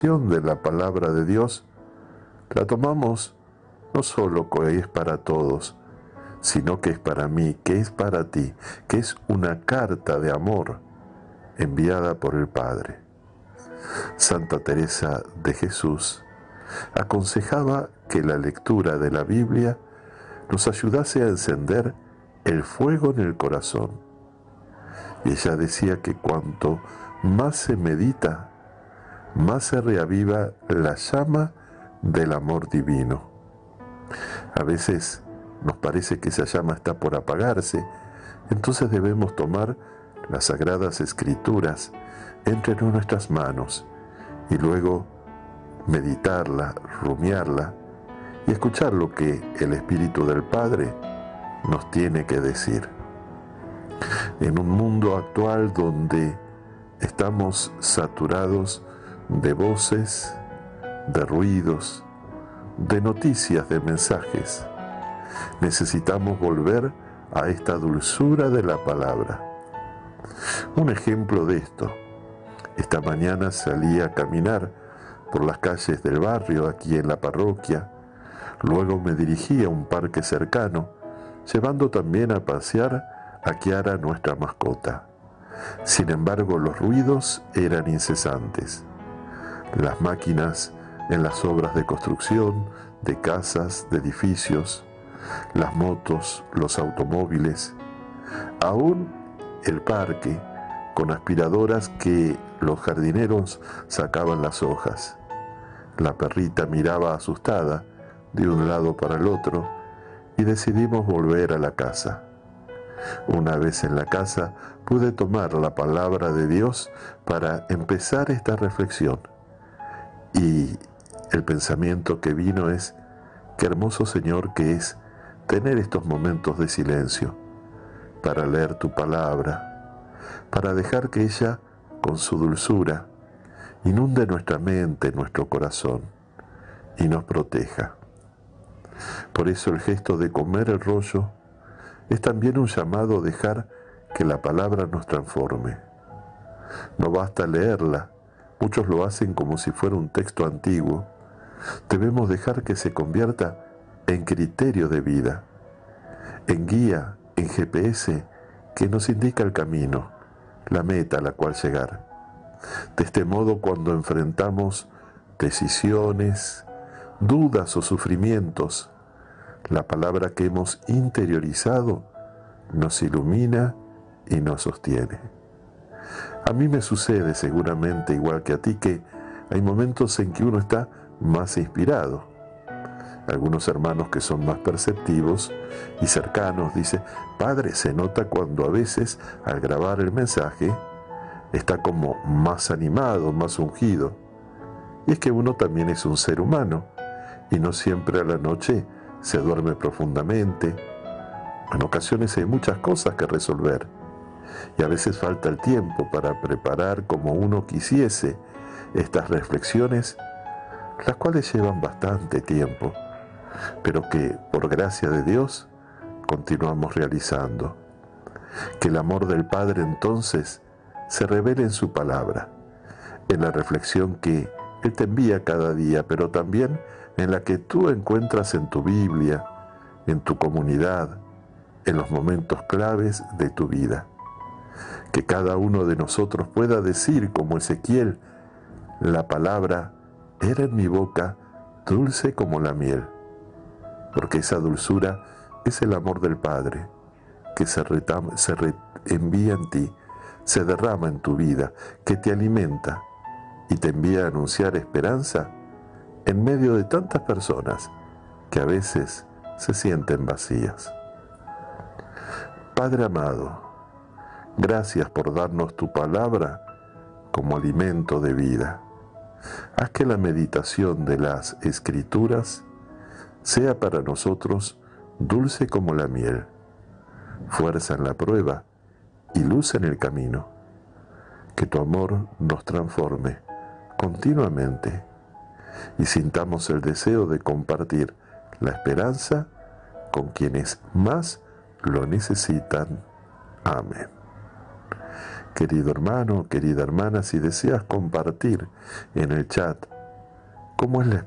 de la palabra de Dios la tomamos no solo que es para todos, sino que es para mí, que es para ti, que es una carta de amor enviada por el Padre. Santa Teresa de Jesús aconsejaba que la lectura de la Biblia nos ayudase a encender el fuego en el corazón. Y ella decía que cuanto más se medita, más se reaviva la llama del amor divino. A veces nos parece que esa llama está por apagarse, entonces debemos tomar las Sagradas Escrituras entre nuestras manos y luego meditarla, rumiarla y escuchar lo que el Espíritu del Padre nos tiene que decir. En un mundo actual donde estamos saturados de voces, de ruidos, de noticias, de mensajes, necesitamos volver a esta dulzura de la palabra. Un ejemplo de esto: esta mañana salí a caminar por las calles del barrio aquí en la parroquia, luego me dirigí a un parque cercano, llevando también a pasear a Kiara, nuestra mascota. Sin embargo, los ruidos eran incesantes. Las máquinas en las obras de construcción, de casas, de edificios, las motos, los automóviles, aún el parque con aspiradoras que los jardineros sacaban las hojas. La perrita miraba asustada de un lado para el otro y decidimos volver a la casa. Una vez en la casa pude tomar la palabra de Dios para empezar esta reflexión. Y el pensamiento que vino es: qué hermoso, Señor, que es tener estos momentos de silencio para leer tu palabra, para dejar que ella, con su dulzura, inunde nuestra mente, nuestro corazón y nos proteja. Por eso el gesto de comer el rollo es también un llamado a dejar que la palabra nos transforme. No basta leerla, muchos lo hacen como si fuera un texto antiguo. Debemos dejar que se convierta en criterio de vida, en guía, en GPS que nos indica el camino, la meta a la cual llegar. De este modo, cuando enfrentamos decisiones, dudas o sufrimientos, la palabra que hemos interiorizado nos ilumina y nos sostiene. A mí me sucede seguramente igual que a ti que hay momentos en que uno está más inspirado. Algunos hermanos que son más perceptivos y cercanos dicen: Padre, se nota cuando a veces al grabar el mensaje está como más animado, más ungido. Y es que uno también es un ser humano y no siempre a la noche se duerme profundamente. En ocasiones hay muchas cosas que resolver y a veces falta el tiempo para preparar como uno quisiese estas reflexiones, las cuales llevan bastante tiempo, pero que por gracia de Dios continuamos realizando. Que el amor del Padre entonces se revele en su palabra, en la reflexión que Él te envía cada día, pero también en la que tú encuentras en tu Biblia, en tu comunidad, en los momentos claves de tu vida. Que cada uno de nosotros pueda decir como Ezequiel: la palabra era en mi boca dulce como la miel, porque esa dulzura es el amor del Padre que se envía en ti, se derrama en tu vida, que te alimenta y te envía a anunciar esperanza en medio de tantas personas que a veces se sienten vacías. Padre amado, gracias por darnos tu palabra como alimento de vida. Haz que la meditación de las Escrituras sea para nosotros dulce como la miel, fuerza en la prueba y luz en el camino. Que tu amor nos transforme continuamente y sintamos el deseo de compartir la esperanza con quienes más lo necesitan. Amén. Querido hermano, querida hermana, si deseas compartir en el chat cómo es la